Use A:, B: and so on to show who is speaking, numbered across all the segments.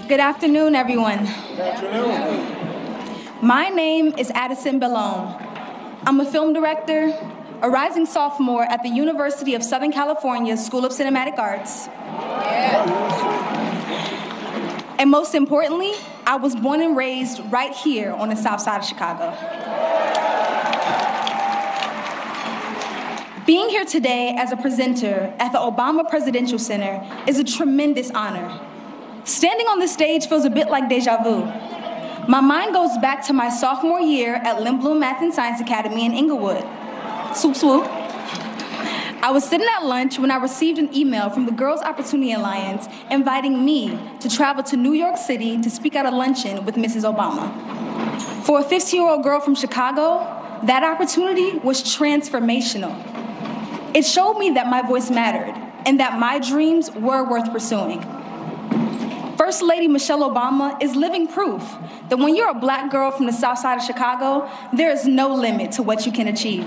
A: Good afternoon, everyone.
B: Good afternoon.
A: My name is Addison Bellone. I'm a film director, a rising sophomore at the University of Southern California School of Cinematic Arts. And most importantly, I was born and raised right here on the south side of Chicago. Being here today as a presenter at the Obama Presidential Center is a tremendous honor. Standing on the stage feels a bit like deja vu. My mind goes back to my sophomore year at Lindblom Math and Science Academy in Inglewood. Swoop, swoop. I was sitting at lunch when I received an email from the Girls Opportunity Alliance inviting me to travel to New York City to speak at a luncheon with Mrs. Obama. For a 15-year-old girl from Chicago, that opportunity was transformational. It showed me that my voice mattered and that my dreams were worth pursuing. First Lady Michelle Obama is living proof that when you're a black girl from the south side of Chicago, there is no limit to what you can achieve.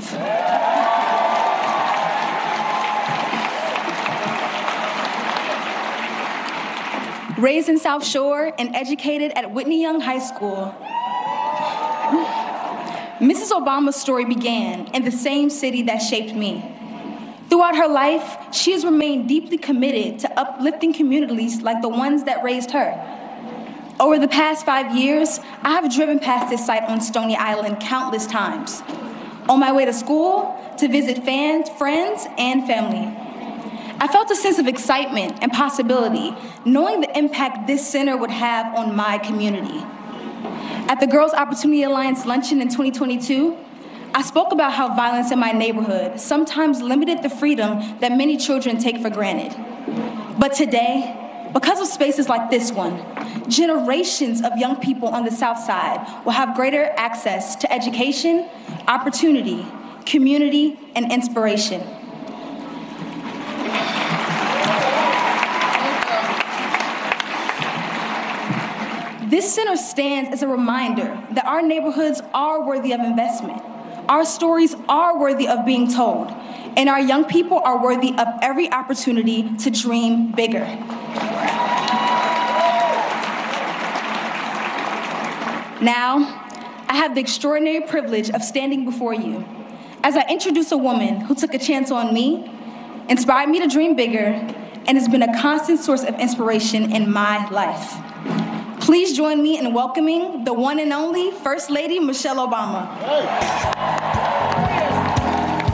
A: Raised in South Shore and educated at Whitney Young High School, Mrs. Obama's story began in the same city that shaped me. Throughout her life, she has remained deeply committed to uplifting communities like the ones that raised her. Over the past 5 years, I have driven past this site on Stony Island countless times, on my way to school, to visit friends, and family. I felt a sense of excitement and possibility, knowing the impact this center would have on my community. At the Girls Opportunity Alliance luncheon in 2022, I spoke about how violence in my neighborhood sometimes limited the freedom that many children take for granted. But today, because of spaces like this one, generations of young people on the South Side will have greater access to education, opportunity, community, and inspiration. This center stands as a reminder that our neighborhoods are worthy of investment. Our stories are worthy of being told, and our young people are worthy of every opportunity to dream bigger. Now, I have the extraordinary privilege of standing before you as I introduce a woman who took a chance on me, inspired me to dream bigger, and has been a constant source of inspiration in my life. Please join me in welcoming the one and only First Lady Michelle Obama.